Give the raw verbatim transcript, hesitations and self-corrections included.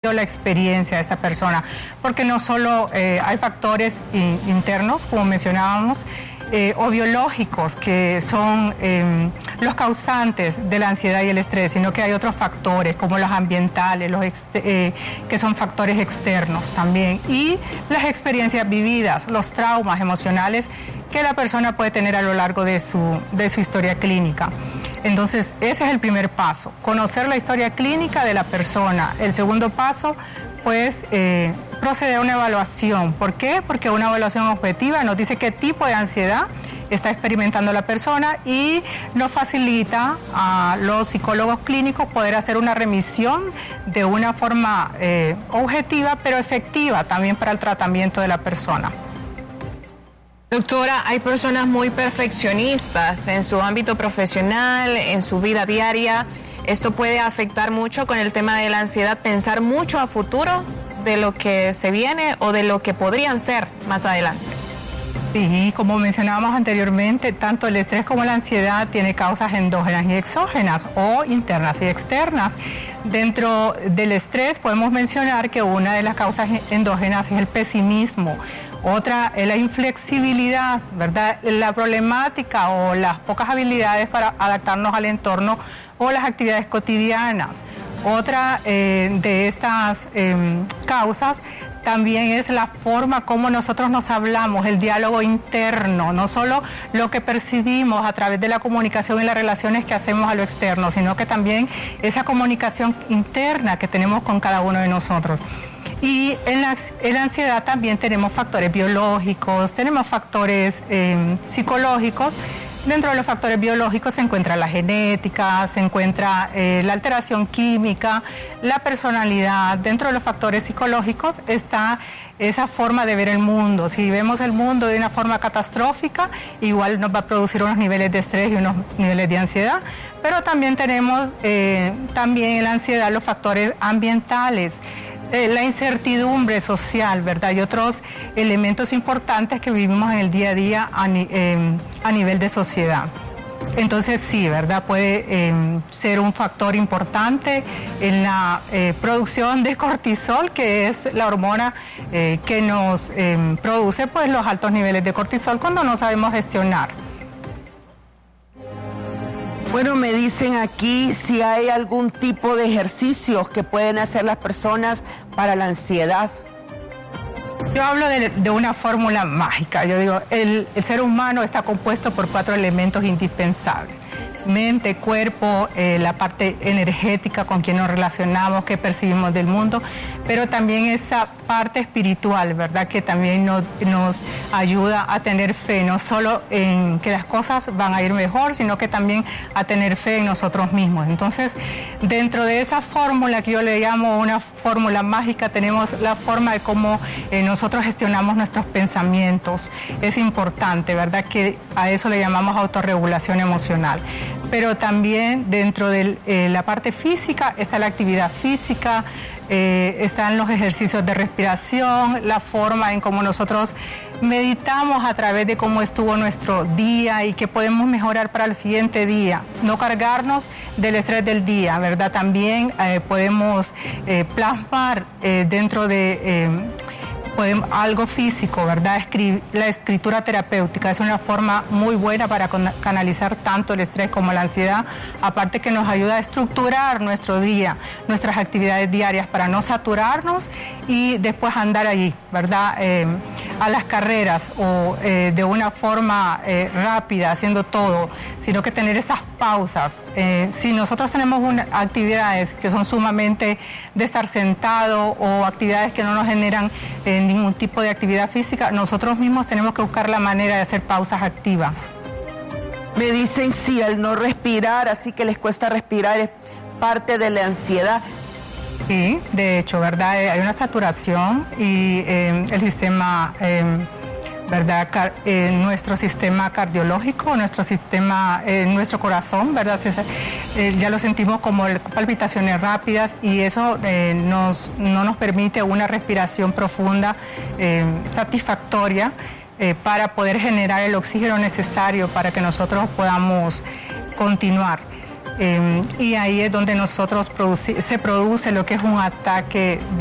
sido la experiencia de esta persona, porque no solo eh, hay factores in, internos, como mencionábamos, Eh, o biológicos que son eh, los causantes de la ansiedad y el estrés, sino que hay otros factores como los ambientales, los eh, que son factores externos también, y las experiencias vividas, los traumas emocionales que la persona puede tener a lo largo de su, de su historia clínica. Entonces, ese es el primer paso, conocer la historia clínica de la persona. El segundo paso, pues, eh, proceder a una evaluación. ¿Por qué? Porque una evaluación objetiva nos dice qué tipo de ansiedad está experimentando la persona y nos facilita a los psicólogos clínicos poder hacer una remisión de una forma eh, objetiva, pero efectiva también para el tratamiento de la persona. Doctora, hay personas muy perfeccionistas en su ámbito profesional, en su vida diaria. Esto puede afectar mucho con el tema de la ansiedad, pensar mucho a futuro de lo que se viene o de lo que podrían ser más adelante. Sí, como mencionábamos anteriormente, tanto el estrés como la ansiedad tiene causas endógenas y exógenas o internas y externas. Dentro del estrés podemos mencionar que una de las causas endógenas es el pesimismo. Otra es la inflexibilidad, ¿verdad? La problemática o las pocas habilidades para adaptarnos al entorno o las actividades cotidianas. Otra eh, de estas eh, causas también es la forma como nosotros nos hablamos, el diálogo interno, no solo lo que percibimos a través de la comunicación y las relaciones que hacemos a lo externo, sino que también esa comunicación interna que tenemos con cada uno de nosotros. Y en la, en la ansiedad también tenemos factores biológicos, tenemos factores eh, psicológicos. Dentro de los factores biológicos se encuentra la genética, se encuentra eh, la alteración química, la personalidad. Dentro de los factores psicológicos está esa forma de ver el mundo. Si vemos el mundo de una forma catastrófica, igual nos va a producir unos niveles de estrés y unos niveles de ansiedad. Pero también tenemos eh, también en la ansiedad los factores ambientales. Eh, la incertidumbre social, ¿verdad? Y otros elementos importantes que vivimos en el día a día a, ni, eh, a nivel de sociedad. Entonces sí, ¿verdad? Puede eh, ser un factor importante en la eh, producción de cortisol, que es la hormona eh, que nos eh, produce pues, los altos niveles de cortisol cuando no sabemos gestionar. Bueno, me dicen aquí si hay algún tipo de ejercicios que pueden hacer las personas para la ansiedad. Yo hablo de, de una fórmula mágica. Yo digo, el, el ser humano está compuesto por cuatro elementos indispensables: mente, cuerpo, eh, la parte energética con quien nos relacionamos, que percibimos del mundo, pero también esa parte espiritual, ¿verdad? Que también nos, nos ayuda a tener fe, no solo en que las cosas van a ir mejor, sino que también a tener fe en nosotros mismos. Entonces, dentro de esa fórmula que yo le llamo una fórmula mágica, tenemos la forma de cómo eh, nosotros gestionamos nuestros pensamientos. Es importante, ¿verdad? Que a eso le llamamos autorregulación emocional. Pero también dentro de eh, la parte física está la actividad física, eh, están los ejercicios de respiración, la forma en cómo nosotros meditamos a través de cómo estuvo nuestro día y qué podemos mejorar para el siguiente día. No cargarnos del estrés del día, ¿verdad? También eh, podemos eh, plasmar eh, dentro de... Eh, Podemos, algo físico, ¿verdad? Escri- la escritura terapéutica es una forma muy buena para con- canalizar tanto el estrés como la ansiedad, aparte que nos ayuda a estructurar nuestro día, nuestras actividades diarias para no saturarnos y después andar allí, ¿verdad? Eh, a las carreras o eh, de una forma eh, rápida, haciendo todo, sino que tener esas pausas. Eh, si nosotros tenemos una, actividades que son sumamente de estar sentado o actividades que no nos generan eh, ningún tipo de actividad física, nosotros mismos tenemos que buscar la manera de hacer pausas activas. Me dicen si el no respirar, así que les cuesta respirar, es parte de la ansiedad. Sí, de hecho, ¿verdad? Hay una saturación y eh, el sistema, eh, ¿verdad? Car eh, nuestro sistema cardiológico, nuestro sistema, eh, nuestro corazón, ¿verdad? Eh, ya lo sentimos como palpitaciones rápidas y eso eh, nos, no nos permite una respiración profunda, eh, satisfactoria, eh, para poder generar el oxígeno necesario para que nosotros podamos continuar. Eh, y ahí es donde nosotros produci- se produce lo que es un ataque